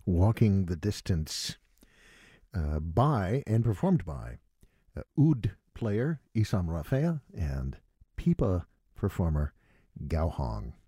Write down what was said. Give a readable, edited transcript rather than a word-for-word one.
Walking the Distance, by and performed by oud player Isam Rafea and pipa performer Gao Hong.